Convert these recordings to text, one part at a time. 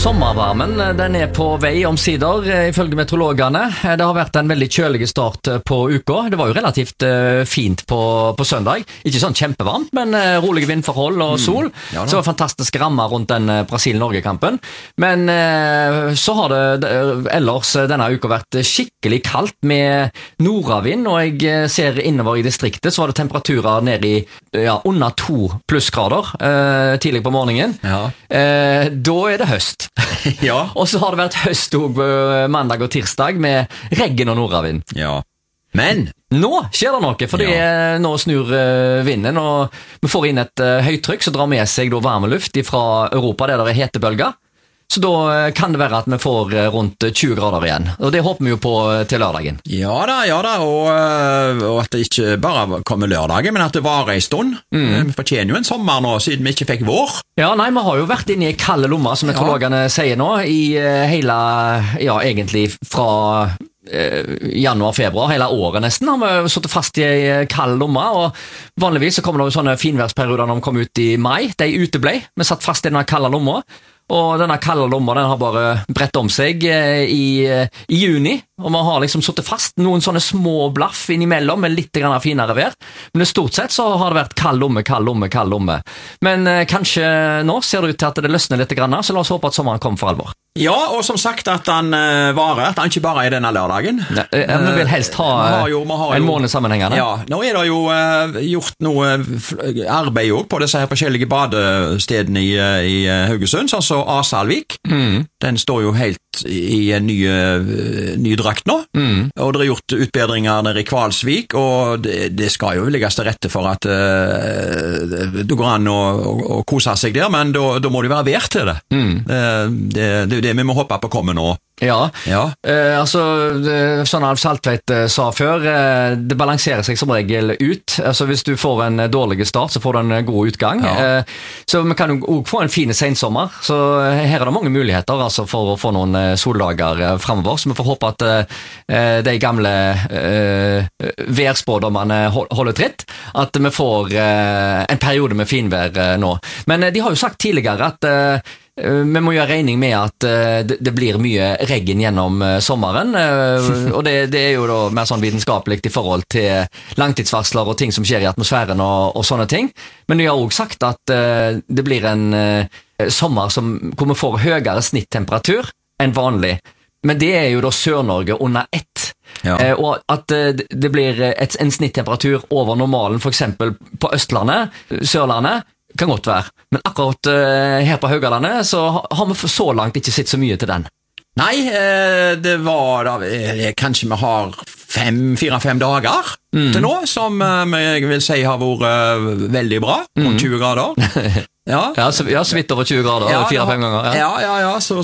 Sommervarmen, den på vei omsider, ifølge meteorologene. Det har vært en veldig kjølig start på uka. Det var jo relativt fint på søndag. Ikke sånn kjempevarmt, men rolige vindforhold og sol. Ja, så det var fantastiske rammer rundt den Brasil-Norge-kampen. Men så har det ellers denne uka vært skikkelig kaldt med nordavind, og jeg ser innover i distriktet, så var det temperaturer ned i under 2 plussgrader tidlig på morgenen. Ja. Da det høst. Ja. Og så har det vært høst mandag og tirsdag med regn og nordavind. Ja. Men nå skjer det noe, fordi nå snur vinden, og vi får inn et høytrykk som drar med seg varme luft fra Europa, der det hetebølger. Så da kan det være at vi får rundt 20 grader igjen, og det håper vi jo på til lørdagen. Ja da, og at det ikke bare kommer lørdagen, men at det varer en stund. Vi fortjener jo en sommer nå, siden vi ikke fikk vår. Ja, nei, vi har jo vært inne i kalde lommer, som meteorologene sier nå, i hele, egentlig fra januar, februar, hele året nesten, har vi suttet fast i en kald lomme, og vanligvis så kommer det jo sånne finværsperioder når vi kommer ut i mai, de uteblei, vi satt fast i denne kalde lomma, og denne kalde lomma, den har bare brett om seg i juni, og man har liksom suttet fast noen sånne små blaff innimellom med litt grann finere vær, men stort sett så har det vært kald lomme. Men kanskje nå ser det ut til at det løsner litt grann, så la oss håpe at sommeren kommer for alvor. Ja, og som sagt at han varer, at han ikke bare denne lørdagen. Vi vil helst ha en måned sammenhengende. Ja, nå det jo gjort noe arbeid jo på disse her forskjellige badestedene i Haugesund, sånn som Asalvik. Den står jo helt i en ny drakt nå, og det gjort utbedringer nede i Kvalsvik, og det skal jo legges til rette for at det går an å kose seg der, men da må det være vær til det. Det er jo det vi må håpe på kommer nå. Ja. Sånn Alf Saltveit sa før, det balanserer seg som regel ut. Altså hvis du får en dårlig start, så får du en god utgang. Så vi kan jo også få en fin sensommer, så her det mange muligheter altså, for å få noen soldager fremover, så vi får håpe at de gamle værspådommene holder tritt, at vi får en periode med finvær nå. Men de har jo sagt tidligere at vi må gjøre regning med at det blir mye regn gjennom sommeren, og det jo da mer sånn vitenskapelig i forhold til langtidsvarsler og ting som skjer i atmosfæren og sånne ting. Men de har også sagt at det blir en sommer hvor vi får høyere snittemperatur enn vanlig. Men det jo da Sør-Norge under ett. Og at det blir en snittemperatur over normalen, for eksempel på Østlandet, Sørlandet, kan godt være. Men akkurat her på Haugalandet så har vi så langt ikke sett så mye til den. Nei, det var da, kanskje vi har 4-5 dager til nå, som jeg vil si har vært veldig bra, rundt 20 grader. Så vidt over 20 grader, 4-5 ganger. Så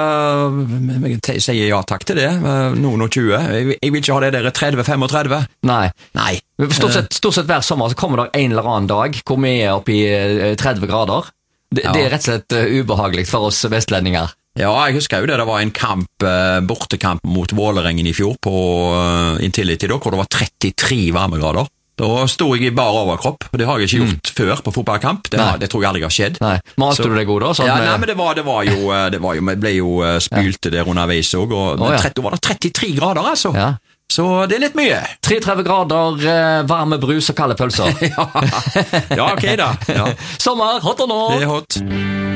jeg sier ja takk til det, noen og 20. Jeg vil ikke ha det der 30-35. Nei. Stort sett hver sommer så kommer det en eller annen dag hvor vi oppe i 30 grader. Det rett og slett ubehagelig for oss vestlendinger. Ja, jeg husker jo det var en bortekamp mot Vålerengen i fjor på Intility, hvor det var 33 varmegrader. Da stod jeg i bar overkropp, og det har jeg ikke gjort før på fotballkamp. Det tror jeg aldri har skjedd. Nei. Malte du deg god da? Men det var jo, vi ble jo spylte der underveis også, og var det 33 grader altså. Ja. Så det litt mye. 33 grader, varme brus og kalde pølser. Ja, ok da. Sommer, hot og nå. Det hot.